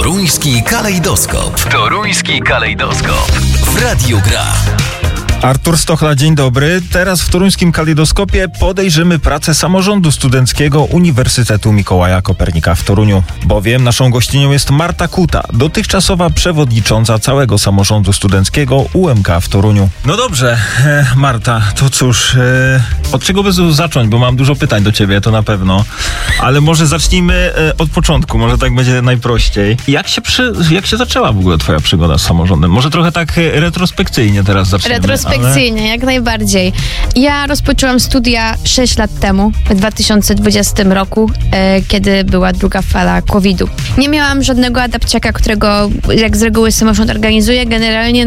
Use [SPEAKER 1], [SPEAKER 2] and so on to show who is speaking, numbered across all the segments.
[SPEAKER 1] Toruński kalejdoskop. Toruński kalejdoskop. W Radiu Gra.
[SPEAKER 2] Artur Stochla, dzień dobry. Teraz w toruńskim kalejdoskopie podejrzymy pracę samorządu studenckiego Uniwersytetu Mikołaja Kopernika w Toruniu. Bowiem naszą gościnią jest Marta Kuta, dotychczasowa przewodnicząca całego samorządu studenckiego UMK w Toruniu. No dobrze, Marta, to cóż, od czego by zacząć, bo mam dużo pytań do ciebie, to na pewno. Ale może zacznijmy od początku, może tak będzie najprościej. Jak się zaczęła w ogóle twoja przygoda z samorządem? Może trochę tak retrospekcyjnie teraz zaczniemy.
[SPEAKER 3] Retrospekcyjnie, jak najbardziej. Ja rozpoczęłam studia 6 lat temu, w 2020 roku, kiedy była druga fala COVID-u. Nie miałam żadnego adapciaka, którego jak z reguły samorząd organizuje. Generalnie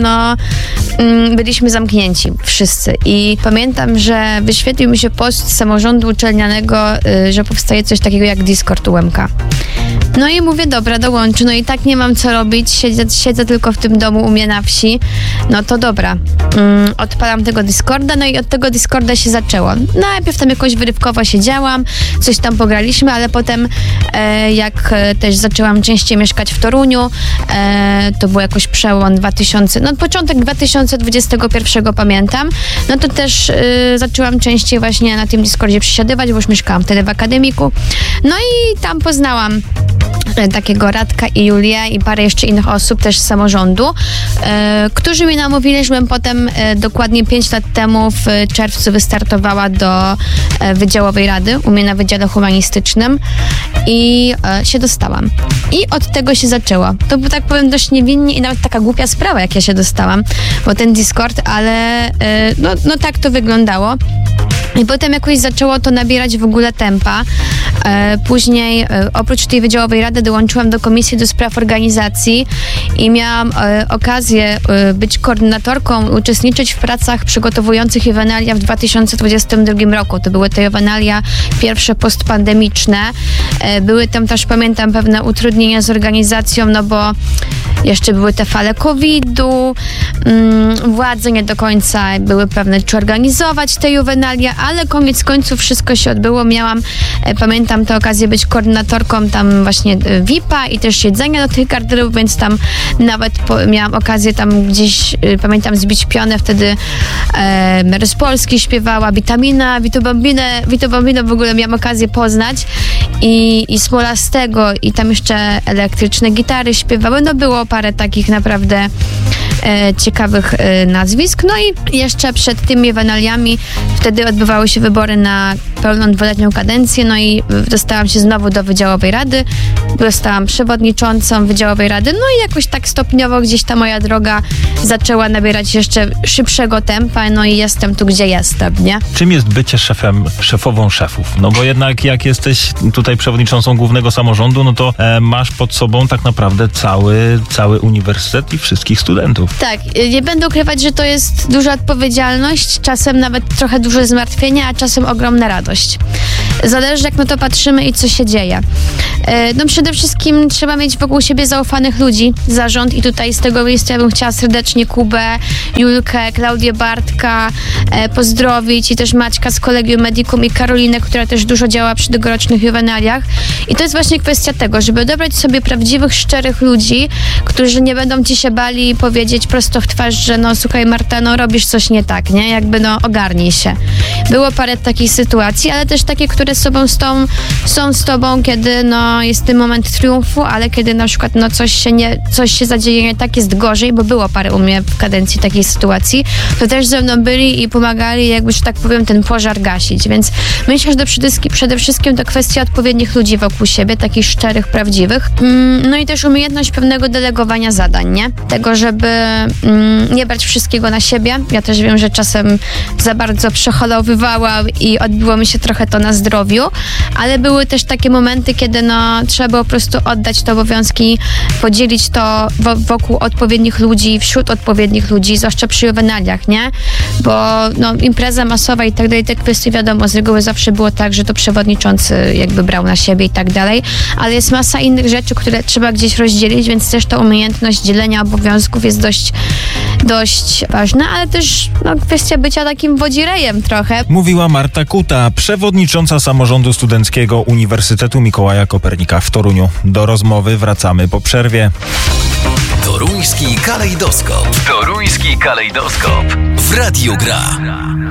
[SPEAKER 3] byliśmy zamknięci wszyscy. I pamiętam, że wyświetlił mi się post z samorządu uczelnianego, że powstaje coś takiego jak Discord UMK. No i mówię, dobra, dołączę. No i tak nie mam co robić, siedzę tylko w tym domu u mnie na wsi. No to dobra. Odpalam tego Discorda, no i od tego Discorda się zaczęło. Najpierw tam jakoś wyrywkowo siedziałam, coś tam pograliśmy, ale potem jak też zaczęłam częściej mieszkać w Toruniu, to był jakoś przełom początek 2021 pamiętam, no to też zaczęłam częściej właśnie na tym Discordzie przysiadywać, bo już mieszkałam wtedy w akademiku. No i tam poznałam takiego Radka i Julię i parę jeszcze innych osób też z samorządu, którzy mi namówili, żebym potem dokładnie 5 lat temu w czerwcu wystartowała do Wydziałowej Rady u mnie na Wydziale Humanistycznym i się dostałam. I od tego się zaczęło. To był, tak powiem, dość niewinnie i nawet taka głupia sprawa, jak ja się dostałam, bo ten Discord, ale no tak to wyglądało. I potem jakoś zaczęło to nabierać w ogóle tempa. Później oprócz tej Wydziałowej Rady dołączyłam do Komisji do Spraw Organizacji i miałam okazję być koordynatorką, uczestniczyć w pracach przygotowujących juwenalia w 2022 roku. To były te juwenalia pierwsze postpandemiczne. Były tam też, pamiętam, pewne utrudnienia z organizacją, no bo jeszcze były te fale COVID-u, władze nie do końca były pewne, czy organizować te juwenalia, ale koniec końców wszystko się odbyło. Miałam, pamiętam, tę okazję być koordynatorką tam właśnie VIP-a i też jedzenia do tych garderów, więc tam nawet miałam okazję tam gdzieś, pamiętam, zbić pionę, wtedy Mary z Polski śpiewała, Witamina, Vito Bambino w ogóle miałam okazję poznać i Smolastego i tam jeszcze elektryczne gitary śpiewały, no było parę takich naprawdę ciekawych nazwisk. No i jeszcze przed tymi juwenaliami wtedy odbywały się wybory na pełną 2-letnią kadencję, no i dostałam się znowu do Wydziałowej Rady. Zostałam przewodniczącą Wydziałowej Rady, no i jakoś tak stopniowo gdzieś ta moja droga zaczęła nabierać jeszcze szybszego tempa, no i jestem tu, gdzie jestem, nie?
[SPEAKER 2] Czym jest bycie szefową szefów? No bo jednak jak jesteś tutaj przewodniczącą głównego samorządu, no to masz pod sobą tak naprawdę cały uniwersytet i wszystkich studentów.
[SPEAKER 3] Tak, nie będę ukrywać, że to jest duża odpowiedzialność, czasem nawet trochę duże zmartwienie, a czasem ogromna radość. Zależy, jak na to patrzymy i co się dzieje. No przede wszystkim trzeba mieć wokół siebie zaufanych ludzi, zarząd, i tutaj z tego miejsca ja bym chciała serdecznie Kubę, Julkę, Klaudię Bartka pozdrowić i też Maćka z Collegium Medicum i Karolinę, która też dużo działa przy tegorocznych juwenaliach. I to jest właśnie kwestia tego, żeby dobrać sobie prawdziwych, szczerych ludzi, którzy nie będą ci się bali i powiedzieć prosto w twarz, że no słuchaj, Marta, no robisz coś nie tak, nie? Jakby ogarnij się. Było parę takich sytuacji, ale też takie, które są z tobą, kiedy jest ten moment triumfu, ale kiedy na przykład coś się zadzieje nie tak, jest gorzej, bo było parę u mnie w kadencji takiej sytuacji, to też ze mną byli i pomagali jakby, że tak powiem, ten pożar gasić. Więc myślę, że przede wszystkim to kwestia odpowiednich ludzi wokół siebie, takich szczerych, prawdziwych. No i też umiejętność pewnego delegowania zadań, nie? Tego, żeby nie brać wszystkiego na siebie. Ja też wiem, że czasem za bardzo przeholowywałam i odbiło mi się trochę to na zdrowiu, ale były też takie momenty, kiedy trzeba było po prostu oddać te obowiązki, podzielić to wokół odpowiednich ludzi, wśród odpowiednich ludzi, zwłaszcza przy juwenaliach, nie? Bo impreza masowa i tak dalej, te kwestie wiadomo, z reguły zawsze było tak, że to przewodniczący jakby brał na siebie i tak dalej, ale jest masa innych rzeczy, które trzeba gdzieś rozdzielić, więc też ta umiejętność dzielenia obowiązków jest dość ważna, ale też kwestia bycia takim wodzirejem trochę.
[SPEAKER 2] Mówiła Marta Kuta, przewodnicząca Samorządu Studenckiego Uniwersytetu Mikołaja Kopernika w Toruniu. Do rozmowy wracamy po przerwie.
[SPEAKER 1] Toruński kalejdoskop. Toruński kalejdoskop. W Radiu Gra.